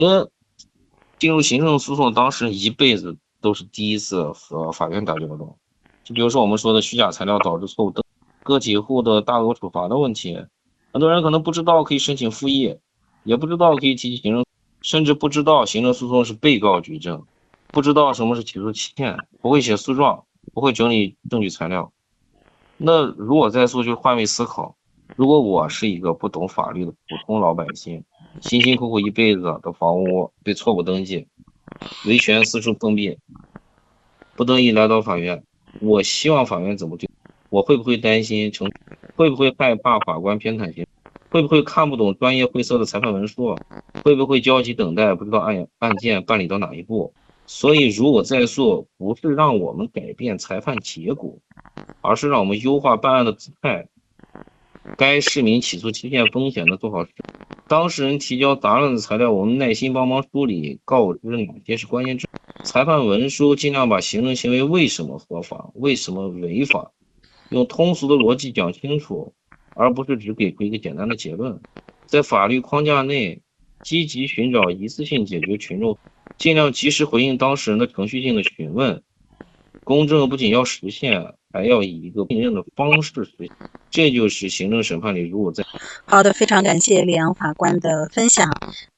进入行政诉讼当事人一辈子都是第一次和法院打交道。就比如说我们说的虚假材料导致错误登个体户的大额处罚的问题，很多人可能不知道可以申请复议，也不知道可以提起行政，甚至不知道行政诉讼是被告举证，不知道什么是起诉期限，不会写诉状，不会整理证据材料。那如果再诉，就换位思考，如果我是一个不懂法律的普通老百姓，辛辛苦苦一辈子的房屋被错误登记，维权四处碰壁，不得已来到法院，我希望法院怎么对我？会不会担心会不会害怕法官偏袒型？会不会看不懂专业晦涩的裁判文书？会不会焦急等待，不知道案件办理到哪一步？所以，如果再诉，不是让我们改变裁判结果，而是让我们优化办案的姿态。该市民起诉期限风险的做好事。当事人提交杂乱的材料，我们耐心帮忙梳理，告知哪些是关键证据。裁判文书尽量把行政行为为什么合法，为什么违法，用通俗的逻辑讲清楚，而不是只给出一个简单的结论。在法律框架内，积极寻找一次性解决群众，尽量及时回应当事人的程序性的询问。公正不仅要实现，还要以一个信任的方式实现。这就是行政审判里如果在好的，非常感谢李阳法官的分享。